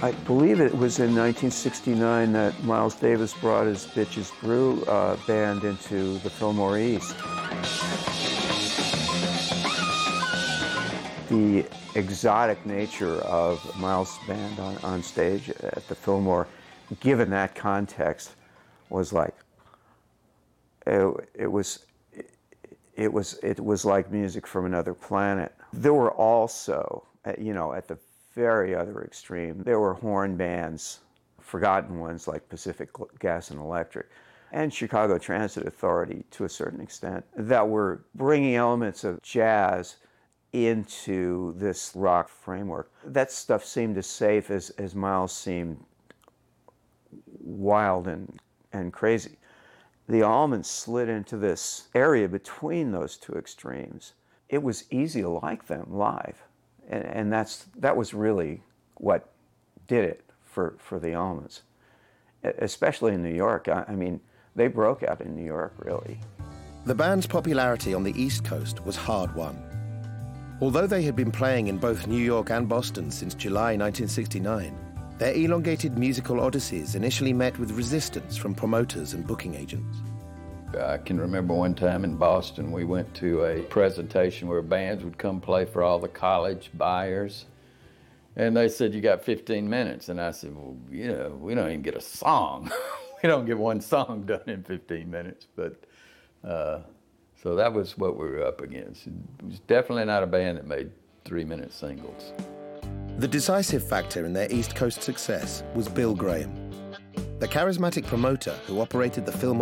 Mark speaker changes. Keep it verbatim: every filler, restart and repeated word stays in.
Speaker 1: I believe it was in nineteen sixty-nine that Miles Davis brought his Bitches Brew uh, band into the Fillmore East. The exotic nature of Miles' band on, on stage at the Fillmore, given that context, was like, it, it was, it, it was, it was like music from another planet. There were also, you know, at the very other extreme, there were horn bands, forgotten ones like Pacific Gas and Electric, and Chicago Transit Authority to a certain extent, that were bringing elements of jazz into this rock framework. That stuff seemed as safe as, as Miles seemed wild and, and crazy. The Allmans slid into this area between those two extremes. It was easy to like them live. And, and that's, that was really what did it for, for the Allmans, especially in New York. I, I mean, they broke out in New York, really.
Speaker 2: The band's popularity on the East Coast was hard-won. Although they had been playing in both New York and Boston since July nineteen sixty-nine, their elongated musical odysseys initially met with resistance from promoters and booking agents.
Speaker 3: I can remember one time in Boston, we went to a presentation where bands would come play for all the college buyers. And they said, you got fifteen minutes. And I said, well, you know, we don't even get a song. We don't get one song done in fifteen minutes. But uh, so that was what we were up against. It was definitely not a band that made three-minute singles.
Speaker 2: The decisive factor in their East Coast success was Bill Graham. The charismatic promoter who operated the Fillmore